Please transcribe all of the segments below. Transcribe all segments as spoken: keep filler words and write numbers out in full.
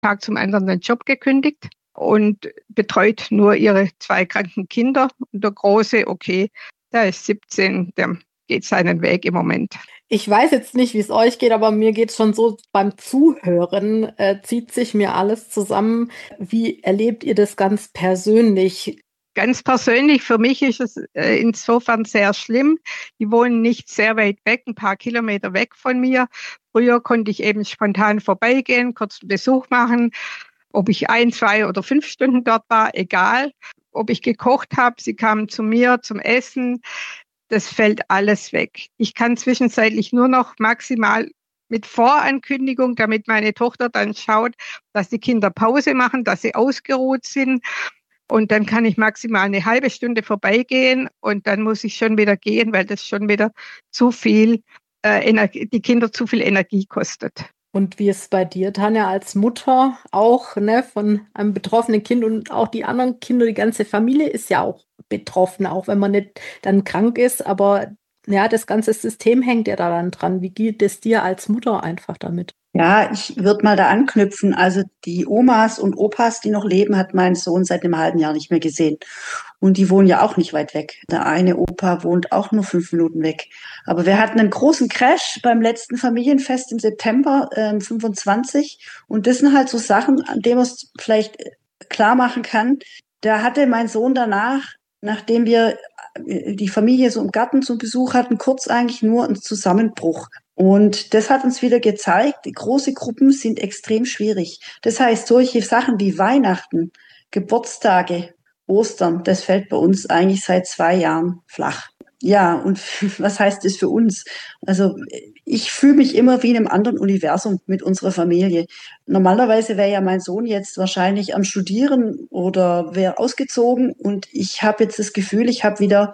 Tag zum anderen den Job gekündigt und betreut nur ihre zwei kranken Kinder. Und der Große, okay, der ist siebzehn, der geht seinen Weg im Moment. Ich weiß jetzt nicht, wie es euch geht, aber mir geht es schon so, beim Zuhören äh, zieht sich mir alles zusammen. Wie erlebt ihr das ganz persönlich? Ganz persönlich, für mich ist es äh, insofern sehr schlimm. Die wohnen nicht sehr weit weg, ein paar Kilometer weg von mir. Früher konnte ich eben spontan vorbeigehen, kurz einen Besuch machen. Ob ich ein, zwei oder fünf Stunden dort war, egal. Ob ich gekocht habe, sie kamen zu mir zum Essen. Das fällt alles weg. Ich kann zwischenzeitlich nur noch maximal mit Vorankündigung, damit meine Tochter dann schaut, dass die Kinder Pause machen, dass sie ausgeruht sind. Und dann kann ich maximal eine halbe Stunde vorbeigehen und dann muss ich schon wieder gehen, weil das schon wieder zu viel, äh, Energie, die Kinder zu viel Energie kostet. Und wie ist es bei dir, Tanja, als Mutter auch, ne, von einem betroffenen Kind und auch die anderen Kinder, die ganze Familie ist ja auch betroffen, auch wenn man nicht dann krank ist, aber ja, das ganze System hängt ja daran dran. Wie geht es dir als Mutter einfach damit? Ja, ich würde mal da anknüpfen. Also die Omas und Opas, die noch leben, hat mein Sohn seit einem halben Jahr nicht mehr gesehen. Und die wohnen ja auch nicht weit weg. Der eine Opa wohnt auch nur fünf Minuten weg. Aber wir hatten einen großen Crash beim letzten Familienfest im September äh, fünfundzwanzig. Und das sind halt so Sachen, an denen man es vielleicht klar machen kann. Da hatte mein Sohn danach, nachdem wir die Familie so im Garten zum Besuch hatten, kurz eigentlich nur einen Zusammenbruch. Und das hat uns wieder gezeigt, große Gruppen sind extrem schwierig. Das heißt, solche Sachen wie Weihnachten, Geburtstage, Ostern, das fällt bei uns eigentlich seit zwei Jahren flach. Ja, und was heißt das für uns? Also ich fühle mich immer wie in einem anderen Universum mit unserer Familie. Normalerweise wäre ja mein Sohn jetzt wahrscheinlich am Studieren oder wäre ausgezogen und ich habe jetzt das Gefühl, ich habe wieder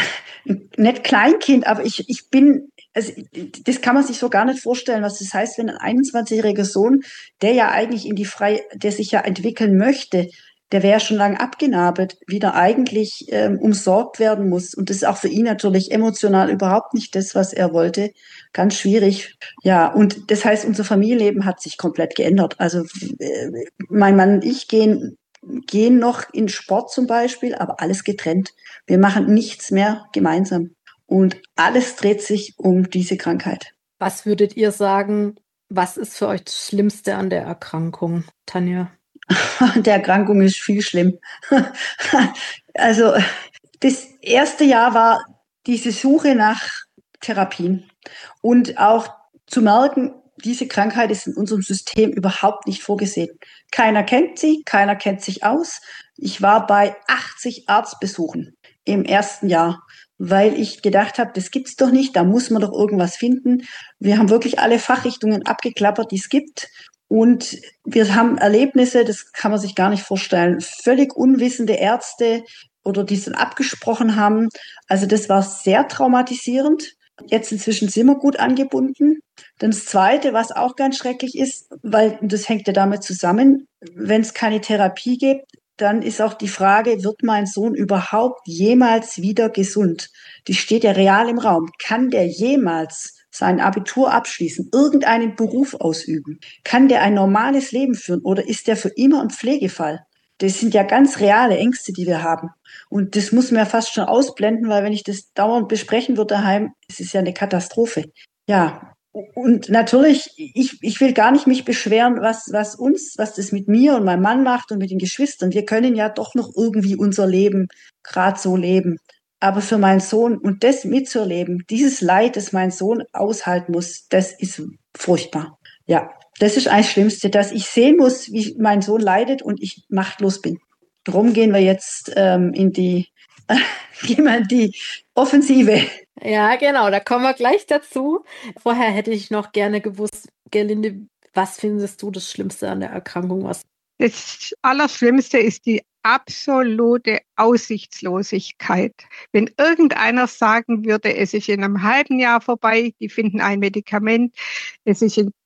nicht Kleinkind, aber ich, ich bin, also das kann man sich so gar nicht vorstellen, was das heißt, wenn ein einundzwanzigjähriger Sohn, der ja eigentlich in die frei, der sich ja entwickeln möchte, der wäre schon lange abgenabelt, wieder eigentlich ähm, umsorgt werden muss. Und das ist auch für ihn natürlich emotional überhaupt nicht das, was er wollte. Ganz schwierig. Ja, und das heißt, unser Familienleben hat sich komplett geändert. Also äh, mein Mann und ich gehen gehen noch in Sport zum Beispiel, aber alles getrennt. Wir machen nichts mehr gemeinsam. Und alles dreht sich um diese Krankheit. Was würdet ihr sagen, was ist für euch das Schlimmste an der Erkrankung, Tanja? Der Erkrankung ist viel schlimm. Also das erste Jahr war diese Suche nach Therapien und auch zu merken, diese Krankheit ist in unserem System überhaupt nicht vorgesehen. Keiner kennt sie, keiner kennt sich aus. Ich war bei achtzig Arztbesuchen im ersten Jahr, weil ich gedacht habe, das gibt's doch nicht, da muss man doch irgendwas finden. Wir haben wirklich alle Fachrichtungen abgeklappert, die es gibt. Und wir haben Erlebnisse, das kann man sich gar nicht vorstellen, völlig unwissende Ärzte oder die es dann abgesprochen haben. Also das war sehr traumatisierend. Jetzt inzwischen sind wir gut angebunden. Dann das Zweite, was auch ganz schrecklich ist, weil das hängt ja damit zusammen, wenn es keine Therapie gibt, dann ist auch die Frage, wird mein Sohn überhaupt jemals wieder gesund? Die steht ja real im Raum. Kann der jemals sein Abitur abschließen, irgendeinen Beruf ausüben? Kann der ein normales Leben führen oder ist der für immer ein Pflegefall? Das sind ja ganz reale Ängste, die wir haben. Und das muss man ja fast schon ausblenden, weil wenn ich das dauernd besprechen würde daheim, es ist ja eine Katastrophe. Ja, und natürlich, ich, ich will gar nicht mich beschweren, was, was uns, was das mit mir und meinem Mann macht und mit den Geschwistern. Wir können ja doch noch irgendwie unser Leben gerade so leben. Aber für meinen Sohn und das mitzuerleben, dieses Leid, das mein Sohn aushalten muss, das ist furchtbar. Ja, das ist eigentlich das Schlimmste, dass ich sehen muss, wie mein Sohn leidet und ich machtlos bin. Darum gehen wir jetzt ähm, in die, äh, gehen wir in die Offensive. Ja, genau, da kommen wir gleich dazu. Vorher hätte ich noch gerne gewusst, Gerlinde, was findest du das Schlimmste an der Erkrankung? Was? Das Allerschlimmste ist die absolute Aussichtslosigkeit. Wenn irgendeiner sagen würde, es ist in einem halben Jahr vorbei, die finden ein Medikament, es ist in,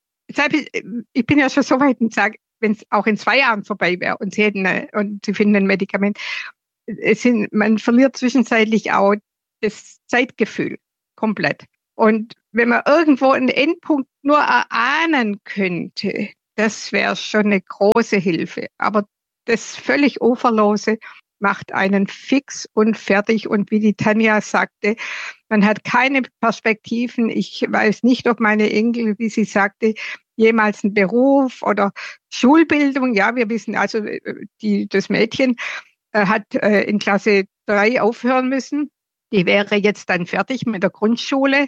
ich bin ja schon so weit und sage, wenn es auch in zwei Jahren vorbei wäre und sie hätten eine, und sie finden ein Medikament, es sind, man verliert zwischenzeitlich auch das Zeitgefühl komplett. Und wenn man irgendwo einen Endpunkt nur erahnen könnte, Das wäre schon eine große Hilfe. Aber das völlig Uferlose macht einen fix und fertig. Und wie die Tanja sagte, man hat keine Perspektiven. Ich weiß nicht, ob meine Enkel, wie sie sagte, jemals einen Beruf oder Schulbildung. Ja, wir wissen also, die, das Mädchen äh, hat äh, in Klasse drei aufhören müssen. Die wäre jetzt dann fertig mit der Grundschule.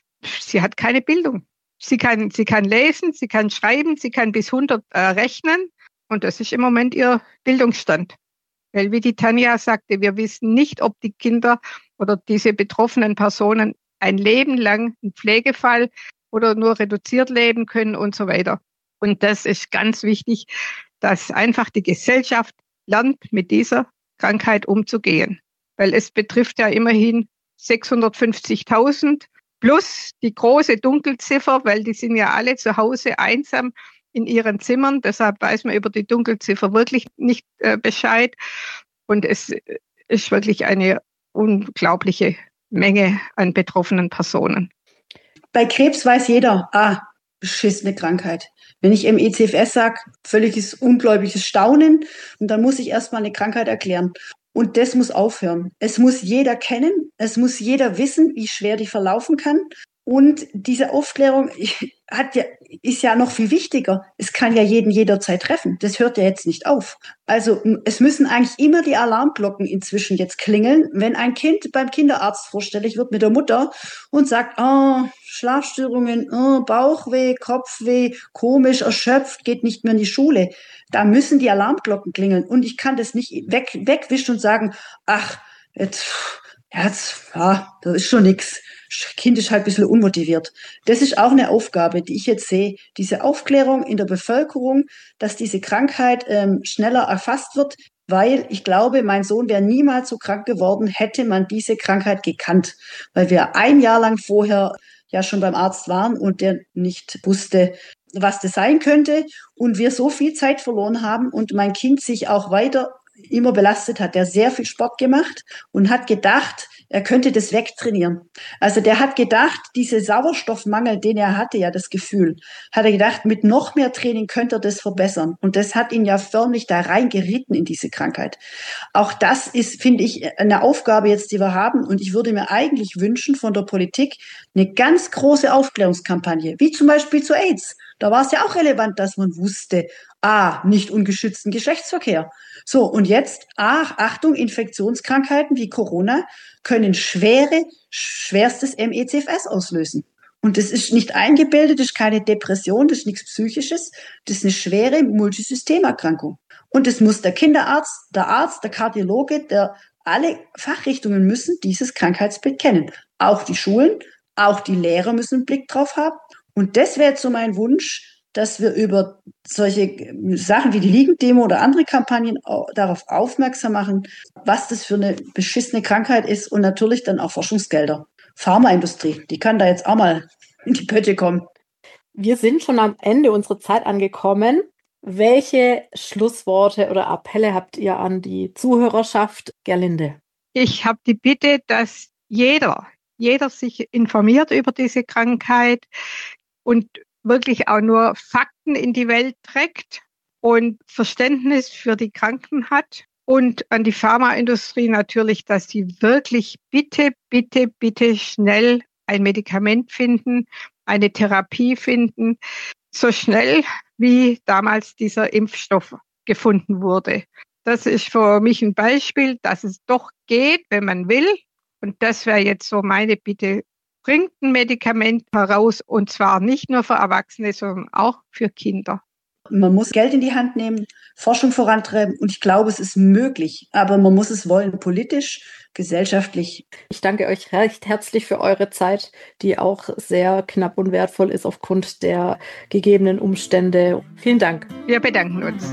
Sie hat keine Bildung. Sie kann, sie kann lesen, sie kann schreiben, sie kann bis hundert äh, rechnen. Und das ist im Moment ihr Bildungsstand. Weil wie die Tanja sagte, wir wissen nicht, ob die Kinder oder diese betroffenen Personen ein Leben lang einen Pflegefall oder nur reduziert leben können und so weiter. Und das ist ganz wichtig, dass einfach die Gesellschaft lernt, mit dieser Krankheit umzugehen. Weil es betrifft ja immerhin sechshundertfünfzigtausend plus die große Dunkelziffer, weil die sind ja alle zu Hause einsam in ihren Zimmern. Deshalb weiß man über die Dunkelziffer wirklich nicht äh, Bescheid. Und es ist wirklich eine unglaubliche Menge an betroffenen Personen. Bei Krebs weiß jeder, ah, beschissene Krankheit. Wenn ich M E C F S sage, völliges ungläubiges Staunen und dann muss ich erstmal eine Krankheit erklären. Und das muss aufhören. Es muss jeder kennen, es muss jeder wissen, wie schwer die verlaufen kann. Und diese Aufklärung hat ja, ist ja noch viel wichtiger. Es kann ja jeden jederzeit treffen. Das hört ja jetzt nicht auf. Also es müssen eigentlich immer die Alarmglocken inzwischen jetzt klingeln, wenn ein Kind beim Kinderarzt vorstellig wird mit der Mutter und sagt, oh, Schlafstörungen, oh, Bauchweh, Kopfweh, komisch, erschöpft, geht nicht mehr in die Schule. Da müssen die Alarmglocken klingeln. Und ich kann das nicht weg, wegwischen und sagen, ach, jetzt, jetzt, ja, das ist schon nix. Kind ist halt ein bisschen unmotiviert. Das ist auch eine Aufgabe, die ich jetzt sehe. Diese Aufklärung in der Bevölkerung, dass diese Krankheit ähm, schneller erfasst wird, weil ich glaube, mein Sohn wäre niemals so krank geworden, hätte man diese Krankheit gekannt. Weil wir ein Jahr lang vorher ja schon beim Arzt waren und der nicht wusste, was das sein könnte. Und wir so viel Zeit verloren haben und mein Kind sich auch weiter immer belastet hat. Der hat sehr viel Sport gemacht und hat gedacht, er könnte das wegtrainieren. Also der hat gedacht, diese Sauerstoffmangel, den er hatte, ja das Gefühl, hat er gedacht, mit noch mehr Training könnte er das verbessern. Und das hat ihn ja förmlich da reingeritten in diese Krankheit. Auch das ist, finde ich, eine Aufgabe jetzt, die wir haben. Und ich würde mir eigentlich wünschen von der Politik eine ganz große Aufklärungskampagne, wie zum Beispiel zu AIDS. Da war es ja auch relevant, dass man wusste, ah, nicht ungeschützten Geschlechtsverkehr. So, und jetzt, ach, Achtung, Infektionskrankheiten wie Corona können schwere, schwerstes M E C F S auslösen. Und das ist nicht eingebildet, das ist keine Depression, das ist nichts Psychisches, das ist eine schwere Multisystemerkrankung. Und das muss der Kinderarzt, der Arzt, der Kardiologe, der, alle Fachrichtungen müssen dieses Krankheitsbild kennen. Auch die Schulen, auch die Lehrer müssen einen Blick drauf haben. Und das wäre so mein Wunsch, dass wir über solche Sachen wie die Liegendemo oder andere Kampagnen darauf aufmerksam machen, was das für eine beschissene Krankheit ist und natürlich dann auch Forschungsgelder. Pharmaindustrie, die kann da jetzt auch mal in die Pötte kommen. Wir sind schon am Ende unserer Zeit angekommen. Welche Schlussworte oder Appelle habt ihr an die Zuhörerschaft, Gerlinde? Ich habe die Bitte, dass jeder, jeder sich informiert über diese Krankheit und wirklich auch nur Fakten in die Welt trägt und Verständnis für die Kranken hat. Und an die Pharmaindustrie natürlich, dass sie wirklich bitte, bitte, bitte schnell ein Medikament finden, eine Therapie finden, so schnell wie damals dieser Impfstoff gefunden wurde. Das ist für mich ein Beispiel, dass es doch geht, wenn man will. Und das wäre jetzt so meine Bitte. Bringt ein Medikament heraus und zwar nicht nur für Erwachsene, sondern auch für Kinder. Man muss Geld in die Hand nehmen, Forschung vorantreiben und ich glaube, es ist möglich, aber man muss es wollen, politisch, gesellschaftlich. Ich danke euch recht herzlich für eure Zeit, die auch sehr knapp und wertvoll ist aufgrund der gegebenen Umstände. Vielen Dank. Wir bedanken uns.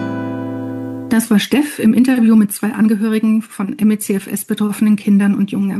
Das war Steff im Interview mit zwei Angehörigen von M E C F S-betroffenen Kindern und jungen